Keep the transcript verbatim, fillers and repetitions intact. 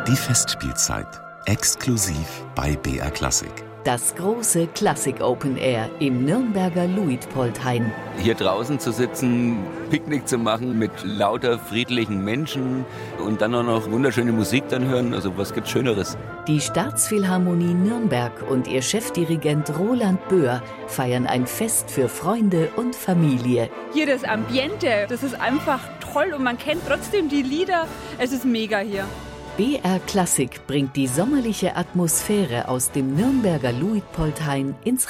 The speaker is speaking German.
Die Festspielzeit. Exklusiv bei B R Klassik. Das große Klassik Open Air im Nürnberger Luitpoldhain. Hier draußen zu sitzen, Picknick zu machen mit lauter friedlichen Menschen und dann auch noch wunderschöne Musik dann hören, also was gibt's Schöneres? Die Staatsphilharmonie Nürnberg und ihr Chefdirigent Roland Böhr feiern ein Fest für Freunde und Familie. Hier das Ambiente, das ist einfach toll und man kennt trotzdem die Lieder. Es ist mega hier. B R Klassik bringt die sommerliche Atmosphäre aus dem Nürnberger Luitpoldhain ins